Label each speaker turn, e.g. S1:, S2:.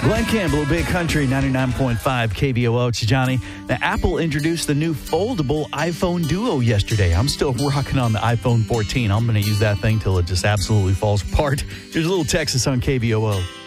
S1: Glenn Campbell, Big Country, 99.5 KBOO. It's Johnny. Now, Apple introduced the new foldable iPhone Duo yesterday. I'm still rocking on the iPhone 14. I'm going to use that thing till it just absolutely falls apart. Here's a little Texas on KBOO.